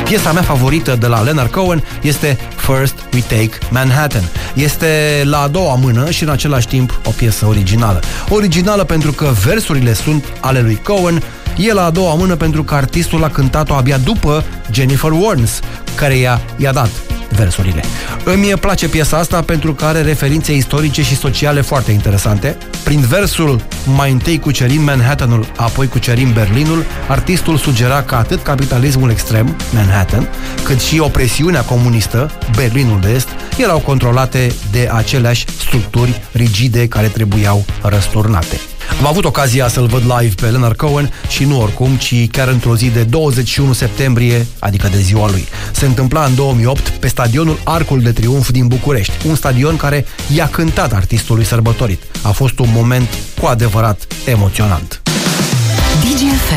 Piesa mea favorită de la Leonard Cohen este First We Take Manhattan. Este la a doua mână și în același timp o piesă originală. Originală pentru că versurile sunt ale lui Cohen, e la a doua mână pentru că artistul a cântat-o abia după Jennifer Warnes, care i-a dat versurile. Îmi place piesa asta pentru că are referințe istorice și sociale foarte interesante. Prin versul "mai întâi cucerim Manhattanul, apoi cucerim Berlinul", artistul sugera că atât capitalismul extrem, Manhattan, cât și opresiunea comunistă, Berlinul de Est, erau controlate de aceleași structuri rigide care trebuiau răsturnate. Am avut ocazia să-l văd live pe Leonard Cohen și nu oricum, ci chiar într-o zi de 21 septembrie, adică de ziua lui. Se întâmpla în 2008 pe stadionul Arcul de Triunf din București, un stadion care i-a cântat artistului sărbătorit. A fost un moment cu adevărat emoționant.